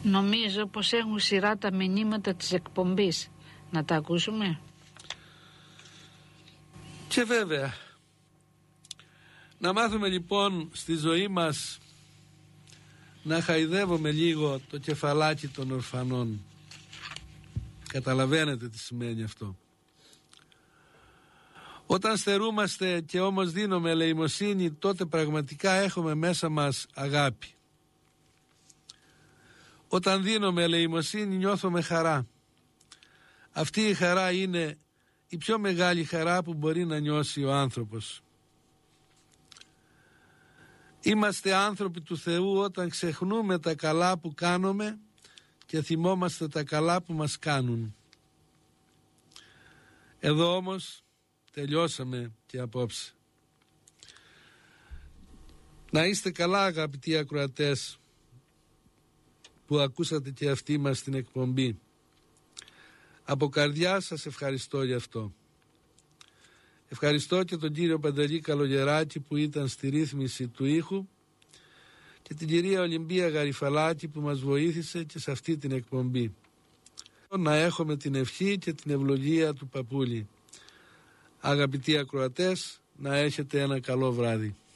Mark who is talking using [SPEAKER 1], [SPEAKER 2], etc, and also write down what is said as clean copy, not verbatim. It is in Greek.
[SPEAKER 1] Νομίζω πως έχουν σειρά τα μηνύματα της εκπομπής. Να τα ακούσουμε.
[SPEAKER 2] Και βέβαια, να μάθουμε λοιπόν στη ζωή μας να χαϊδεύουμε λίγο το κεφαλάκι των ορφανών. Καταλαβαίνετε τι σημαίνει αυτό. Όταν στερούμαστε και όμως δίνουμε ελεημοσύνη, τότε πραγματικά έχουμε μέσα μας αγάπη. Όταν δίνουμε ελεημοσύνη νιώθουμε χαρά. Αυτή η χαρά είναι η πιο μεγάλη χαρά που μπορεί να νιώσει ο άνθρωπος. Είμαστε άνθρωποι του Θεού όταν ξεχνούμε τα καλά που κάνουμε και θυμόμαστε τα καλά που μας κάνουν. Εδώ όμως τελειώσαμε και απόψε. Να είστε καλά αγαπητοί ακροατές που ακούσατε και αυτοί μας την εκπομπή. Από καρδιά σας ευχαριστώ γι' αυτό. Ευχαριστώ και τον κύριο Παντελή Καλογεράκη που ήταν στη ρύθμιση του ήχου και την κυρία Ολυμπία Γαριφαλάκη που μας βοήθησε και σε αυτή την εκπομπή. Να έχουμε την ευχή και την ευλογία του Παπούλη. Αγαπητοί ακροατές, να έχετε ένα καλό βράδυ.